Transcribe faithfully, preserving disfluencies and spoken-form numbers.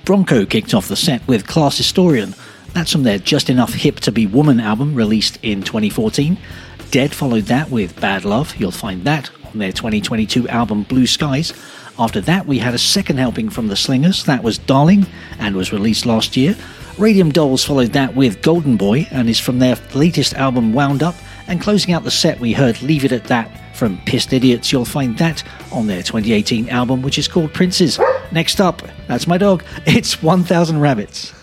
Bronco kicked off the set with Class Historian. That's from their Just Enough Hip to Be Woman album released in twenty fourteen. Dead followed that with Bad Love. You'll find that on their twenty twenty-two album Blue Skies. After that, we had a second helping from the Slingers. That was Darling and was released last year. Radium Dolls followed that with Golden Boy and is from their latest album Wound Up. And closing out the set, we heard Leave It At That from Pissed Idiots. You'll find that on their twenty eighteen album, which is called Princes. Next up, that's my dog. It's one thousand Rabbits.